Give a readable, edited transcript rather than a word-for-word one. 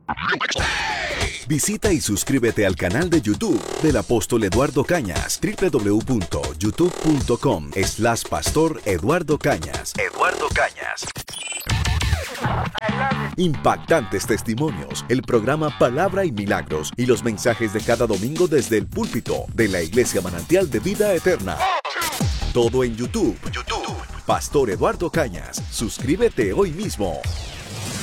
Visita y suscríbete al canal de YouTube del Apóstol Eduardo Cañas, www.youtube.com/Pastor Eduardo Cañas. Eduardo Cañas. Impactantes testimonios, el programa Palabra y Milagros y los mensajes de cada domingo desde el púlpito de la Iglesia Manantial de Vida Eterna. Todo en YouTube. Pastor Eduardo Cañas. Suscríbete hoy mismo.